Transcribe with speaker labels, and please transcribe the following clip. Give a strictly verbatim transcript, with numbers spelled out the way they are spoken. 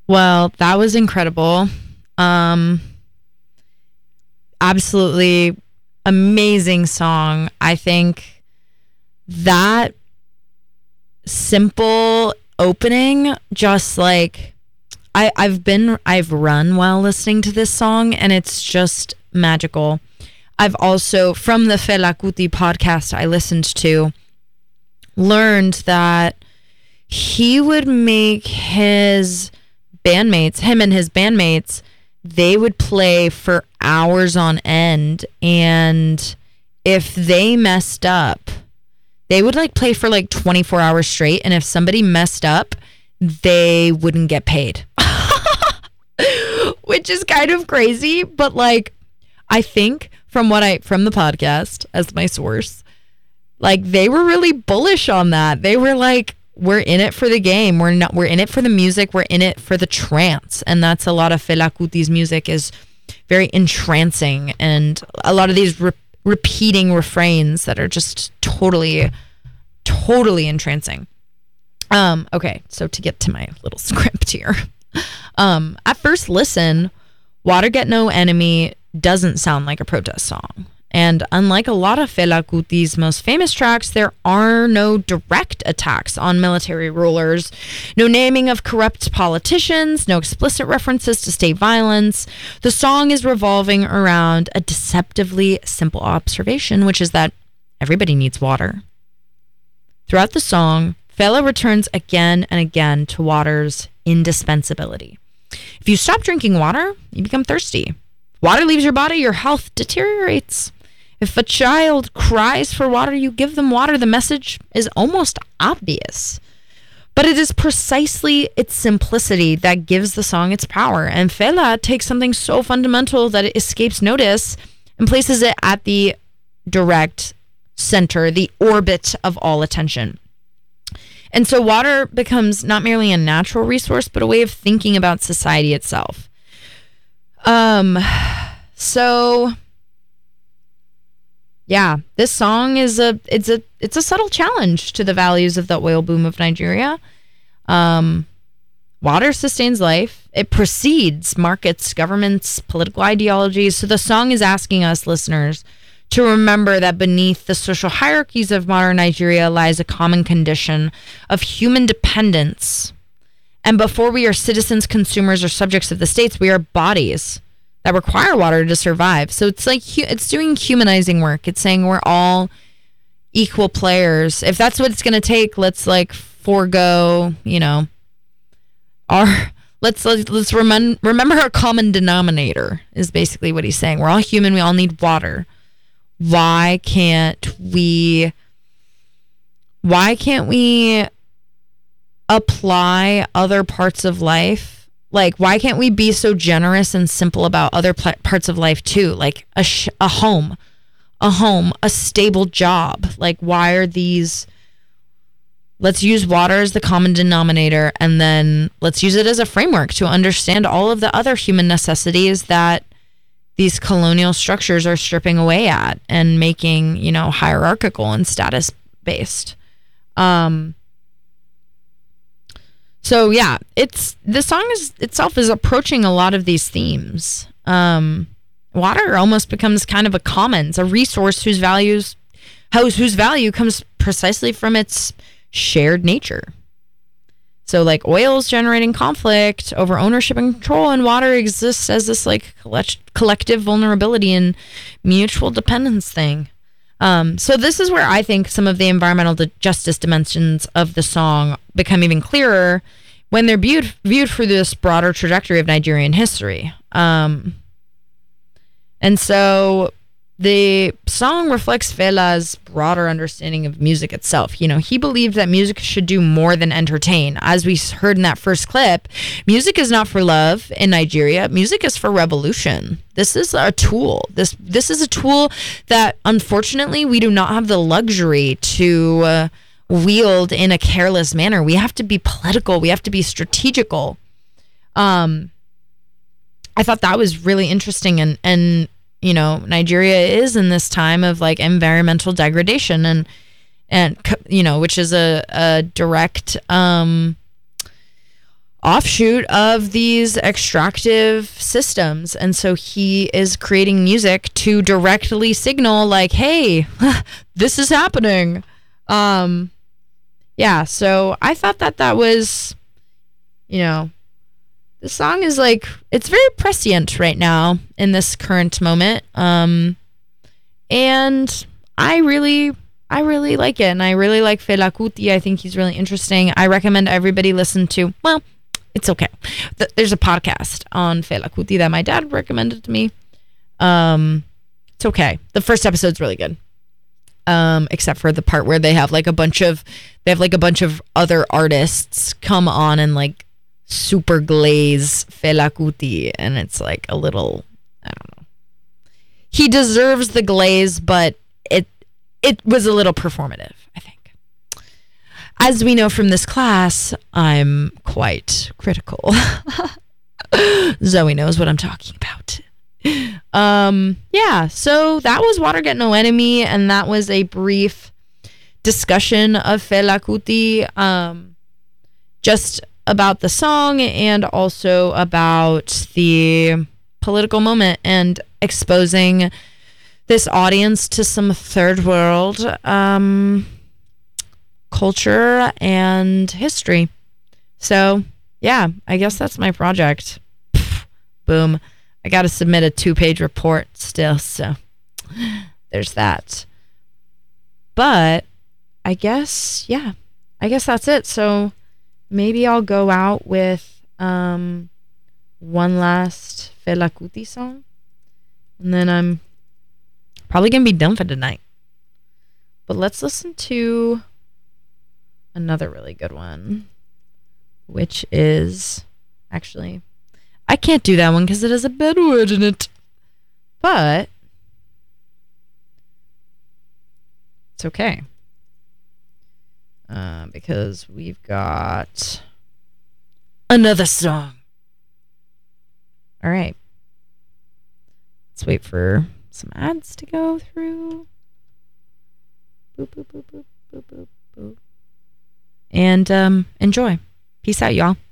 Speaker 1: Well, that was incredible. Um, absolutely amazing song. I think that simple opening, just like I, I've been, I've run while listening to this song, and it's just magical. I've also, from the Fela Kuti podcast I listened to, learned that he would make his bandmates, him and his bandmates, they would play for hours on end, and if they messed up, they would like play for like twenty-four hours straight, and if somebody messed up, they wouldn't get paid. Which is kind of crazy, but like I think from what I from the podcast as my source, like they were really bullish on that. They were like, we're in it for the game. We're not we're in it for the music. We're in it for the trance. And that's a lot of Fela Kuti's music is very entrancing, and a lot of these re- repeating refrains that are just totally totally entrancing. Um okay, so to get to my little script here. Um, at first listen, Water Get No Enemy doesn't sound like a protest song. And unlike a lot of Fela Kuti's most famous tracks, there are no direct attacks on military rulers, no naming of corrupt politicians, no explicit references to state violence. The song is revolving around a deceptively simple observation, which is that everybody needs water. Throughout the song, Fela returns again and again to water's indispensability. If you stop drinking water, you become thirsty. If water leaves your body, your health deteriorates. If a child cries for water, you give them water. The message is almost obvious. But it is precisely its simplicity that gives the song its power. And Fela takes something so fundamental that it escapes notice and places it at the direct center, the orbit of all attention. And so water becomes not merely a natural resource, but a way of thinking about society itself. Um, so yeah, this song is a, it's a, it's a subtle challenge to the values of the oil boom of Nigeria. Um, water sustains life. It precedes markets, governments, political ideologies. So the song is asking us listeners to remember that beneath the social hierarchies of modern Nigeria lies a common condition of human dependence. And before we are citizens, consumers, or subjects of the states, we are bodies that require water to survive. So it's like, it's doing humanizing work. It's saying we're all equal players. If that's what it's going to take, let's like forego, you know, our, let's, let's, let's remem- remember our common denominator is basically what he's saying. We're all human. We all need water. Why can't we, why can't we apply other parts of life? Like, why can't we be so generous and simple about other pl- parts of life too? Like a, sh- a home, a home, a stable job. Like, why are these, let's use water as the common denominator, and then let's use it as a framework to understand all of the other human necessities that these colonial structures are stripping away at and making, you know, hierarchical and status based. Um, so yeah, it's, the song is itself is approaching a lot of these themes. Um, water almost becomes kind of a commons, a resource whose values, whose, whose value comes precisely from its shared nature. So like oil's generating conflict over ownership and control, and water exists as this like collect- collective vulnerability and mutual dependence thing. Um, so this is where I think some of the environmental di- justice dimensions of the song become even clearer when they're viewed, viewed through this broader trajectory of Nigerian history. Um, and so the song reflects Fela's broader understanding of music itself. You know, he believed that music should do more than entertain. As we heard in that first clip, music is not for love in Nigeria. Music is for revolution. This is a tool. This this is a tool that, unfortunately, we do not have the luxury to uh, wield in a careless manner. We have to be political. We have to be strategical. Um, I thought that was really interesting, and and. You know, Nigeria is in this time of like environmental degradation and, and, you know, which is a, a direct, um, offshoot of these extractive systems. And so he is creating music to directly signal like, hey, this is happening. Um, yeah, so I thought that that was, you know, the song is like, it's very prescient right now in this current moment. Um, and I really, I really like it. And I really like Fela Kuti. I think he's really interesting. I recommend everybody listen to, well, it's okay. Th- there's a podcast on Fela Kuti that my dad recommended to me. Um, it's okay. The first episode's really good. Um, except for the part where they have like a bunch of, they have like a bunch of other artists come on and like super glaze Fela Kuti, and it's like a little, I don't know. He deserves the glaze, but it it was a little performative, I think. As we know from this class, I'm quite critical. Zoe knows what I'm talking about. Um, yeah, so that was Watergate No Enemy, and that was a brief discussion of Fela Kuti, um, just about the song and also about the political moment and exposing this audience to some third world um, culture and history. So, yeah, I guess that's my project. Pff, boom. I got to submit a two-page report still, so there's that. But I guess, yeah, I guess that's it. So maybe I'll go out with um, one last Fela Kuti song, and then I'm probably going to be done for tonight. But let's listen to another really good one, which is, actually, I can't do that one because it has a bad word in it. But it's okay. Uh, because we've got another song. All right. Let's wait for some ads to go through. Boop, boop, boop, boop, boop, boop, boop. And um, enjoy. Peace out, y'all.